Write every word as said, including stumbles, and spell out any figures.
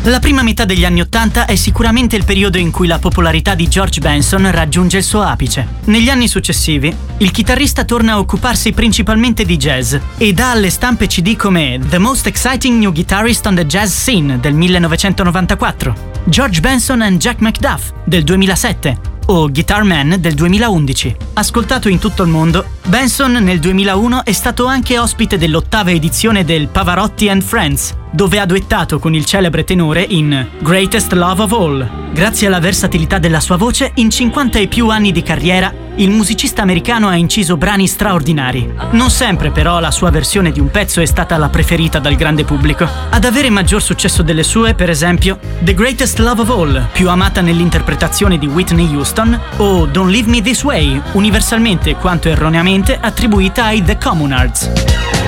La prima metà degli anni Ottanta è sicuramente il periodo in cui la popolarità di George Benson raggiunge il suo apice. Negli anni successivi, il chitarrista torna a occuparsi principalmente di jazz e dà alle stampe C D come The Most Exciting New Guitarist on the Jazz Scene del millenovecentonovantaquattro, George Benson and Jack McDuff del duemilasette o Guitar Man del duemilaundici. Ascoltato in tutto il mondo, Benson nel duemilauno è stato anche ospite dell'ottava edizione del Pavarotti and Friends, dove ha duettato con il celebre tenore in Greatest Love of All. Grazie alla versatilità della sua voce, in cinquanta e più anni di carriera, il musicista americano ha inciso brani straordinari. Non sempre, però, la sua versione di un pezzo è stata la preferita dal grande pubblico. Ad avere maggior successo delle sue, per esempio, The Greatest Love of All, più amata nell'interpretazione di Whitney Houston, o Don't Leave Me This Way, universalmente quanto erroneamente attribuita ai The Communards.